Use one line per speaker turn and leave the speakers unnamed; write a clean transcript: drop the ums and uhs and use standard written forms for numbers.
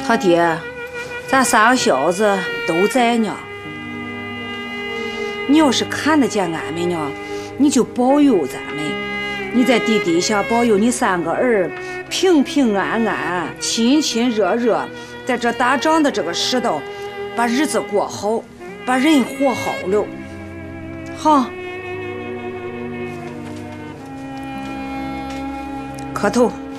他爹，咱三个小子都在呢。你要是看得见俺们呢，你就保佑咱们。你在地下保佑你3个儿平平安安、亲亲热热，在这打仗的这个世道，把日子过好，把人活好了。好，磕头。